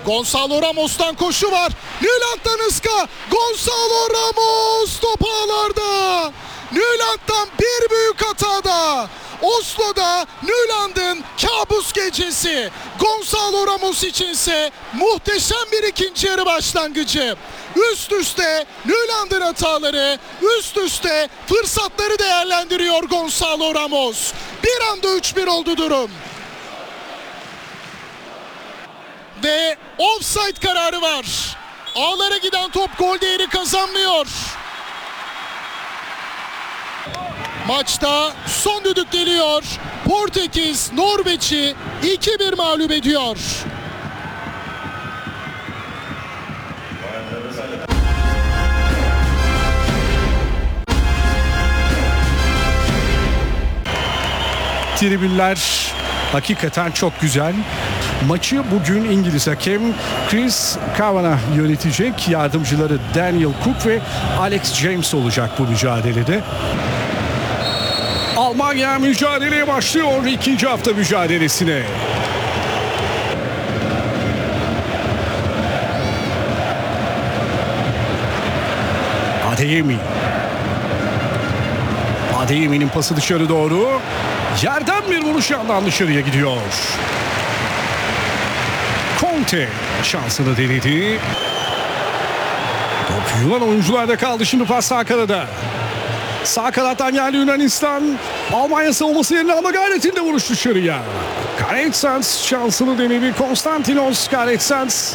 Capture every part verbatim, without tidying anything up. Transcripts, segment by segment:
Gonçalo Ramos'tan koşu var. Nyland'dan ıska. Gonçalo Ramos top ağlarda. Nyland'dan bir büyük hatada. Oslo'da Nyland'ın kabus gecesi. Gonçalo Ramos içinse muhteşem bir ikinci yarı başlangıcı. Üst üste Nyland'ın hataları, üst üste fırsatları değerlendiriyor Gonçalo Ramos. Bir anda üç bir oldu durum. Ve offside kararı var. Ağlara giden top gol değeri kazanmıyor. Maçta son düdük geliyor. Portekiz Norveç'i iki bir mağlup ediyor. Tribünler hakikaten çok güzel. Maçı bugün İngiliz hakem Chris Kavanagh yönetecek. Yardımcıları Daniel Cook ve Alex James olacak bu mücadelede. Almanya mücadeleye başlıyor ikinci hafta mücadelesine. Adeyemi. Adeyemi'nin pası dışarı doğru. Yerden bir vuruş yandan dışarıya gidiyor. Conte şansını denedi. Top Yunan oyuncularda kaldı, şimdi pas sağ kanada. Sağ kanattan geldi Yunanistan. Almanya savunması yerine alma gayretinde vuruş dışarıya. Karetsens şansını denedi. Konstantinos Karetsens.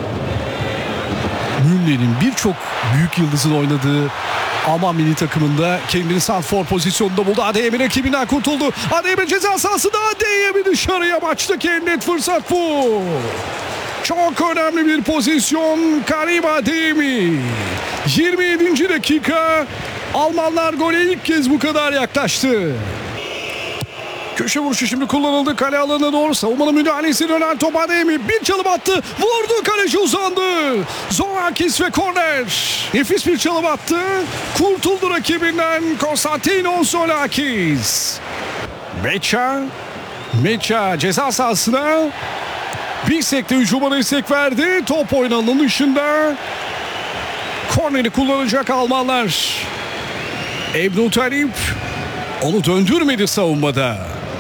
Müller'in birçok büyük yıldızın oynadığı Alman milli takımında kendini santrfor pozisyonunda buldu. Adeyemi rakibinden kurtuldu. Adeyemi ceza sahasında, Adeyemi dışarıya, maçtaki en net fırsat bu. Çok önemli bir pozisyon. Karim Adeyemi. yirmi yedinci dakika. Almanlar gole ilk kez bu kadar yaklaştı. Köşe vuruşu şimdi kullanıldı. Kale alanına doğru savunmanın müdahalesi, dönen top Adeyemi. Bir çalım attı. Vurdu, kaleci uzandı. Zorakis ve korner. Nefis bir çalım attı. Kurtuldu rakibinden Konstantinos Zorakis. Meça. Meça ceza sahasına. Bisek de hücuma destek verdi. Top oynananın dışında. Korneri kullanacak Almanlar. Ebnu Talip onu döndürmedi savunmada.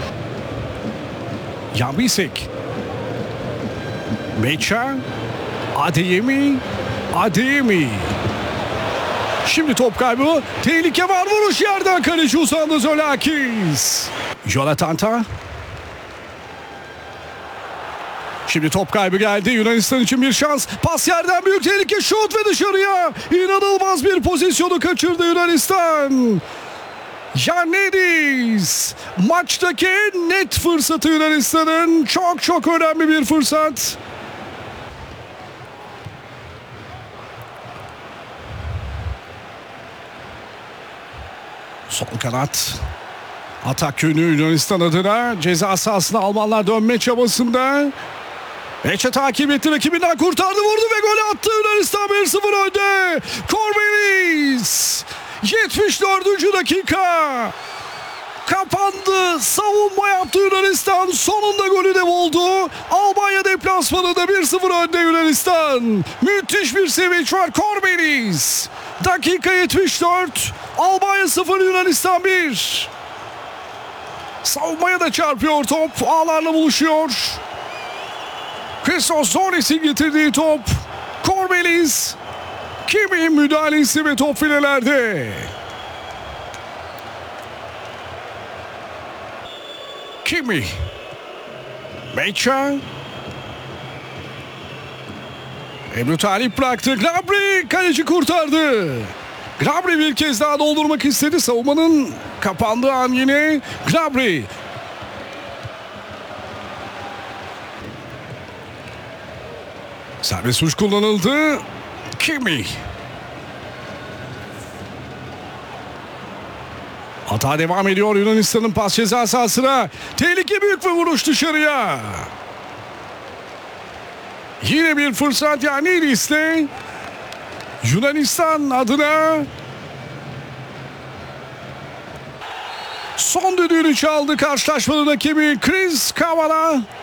Jan Bisek. Meça. Adeyemi. Adeyemi. Şimdi top kaybı. Tehlike var. Vuruş yerden, kaleci uzandı Zorakis. Jonathan Tah. Şimdi top kaybı geldi. Yunanistan için bir şans. Pas yerden, büyük tehlike, şut ve dışarıya. İnanılmaz bir pozisyonu kaçırdı Yunanistan. Yanidis. Maçtaki en net fırsatı Yunanistan'ın. Çok çok önemli bir fırsat. Sol kanat. Atak yönü Yunanistan adına. Ceza sahasına Almanlar dönme çabasında. Meça takip etti, rakibinden kurtardı, vurdu ve gol attı. Yunanistan bir sıfır önde. Korbelis. yetmiş dördüncü dakika. Kapandı. Savunma yaptı Yunanistan. Sonunda golü de buldu. Almanya deplasmanında bir sıfır önde Yunanistan. Müthiş bir sevinç var. Korbelis. Dakika yetmiş dört. Almanya sıfır, Yunanistan bir. Savunmaya da çarpıyor top. Ağlarla buluşuyor. Christos Zoris'in getirdiği top. Korbelis. Kimin müdahalesi ve top filelerde. Kimi. Meça. Ebnu Talip bıraktı. Gnabry kaleci kurtardı. Gnabry bir kez daha doldurmak istedi. Savunmanın kapandığı an yine Gnabry. Serbest vuruş kullanıldı. Kimi. Hata devam ediyor Yunanistan'ın pas ceza sahasına. Tehlike büyük ve vuruş dışarıya. Yine bir fırsat Yanidis'le. Yunanistan adına son düdüğünü çaldı karşılaşmanın hakemi Chris Kavanagh.